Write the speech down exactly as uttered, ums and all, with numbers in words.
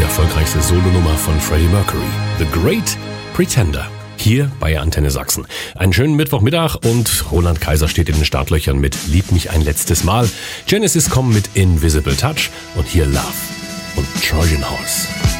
erfolgreichste Solonummer von Freddie Mercury, The Great Pretender. Hier bei Antenne Sachsen. Einen schönen Mittwochmittag und Roland Kaiser steht in den Startlöchern mit Lieb mich ein letztes Mal. Genesis kommen mit Invisible Touch und hier Love und Trojan Horse.